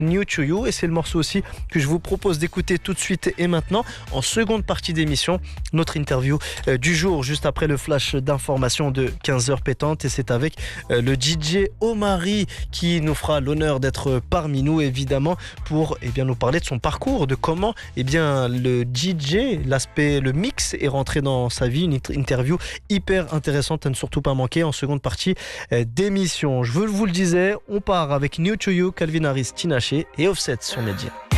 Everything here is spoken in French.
New to You, et c'est le morceau aussi que je vous propose d'écouter tout de suite et maintenant en seconde partie d'émission, notre interview du jour juste après le flash d'information de 15h pétante, et c'est avec le DJ Omari qui nous fera l'honneur d'être parmi nous évidemment pour nous parler de son parcours, de comment le DJ, le mix est rentré dans sa vie, une interview hyper intéressante à ne surtout pas manquer en seconde partie d'émission. Je vous le disais, on part avec New to You, Calvin Harris, Tinashe et Offset sur Medja.